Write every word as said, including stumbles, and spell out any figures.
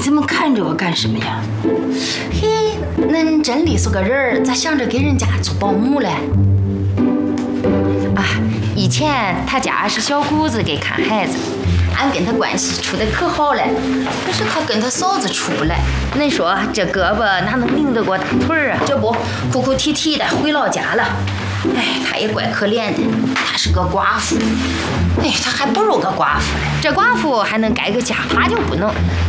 这么看着我干什么呀？嘿，恁真里是个人，咋想着给人家做保姆嘞？啊，以前他家是小姑子给看孩子，俺跟他关系处得可好嘞。可是他跟他嫂子处不来，恁说这胳膊哪能拧得过大腿啊？这不哭哭啼啼的回老家了。哎，他也怪可怜的，他是个寡妇。哎，他还不如个寡妇嘞，这寡妇还能改个嫁，他就不能。